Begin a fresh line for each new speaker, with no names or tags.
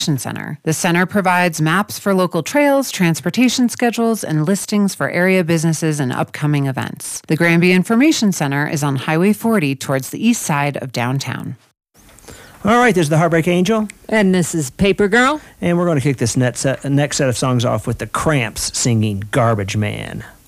Center. The center provides maps for local trails, transportation schedules, and listings for area businesses and upcoming events. The Granby Information Center is on Highway 40 towards the east side of downtown.
All right, there's the Heartbreak Angel.
And this is Paper Girl.
And we're going to kick this next set of songs off with the Cramps singing Garbage Man.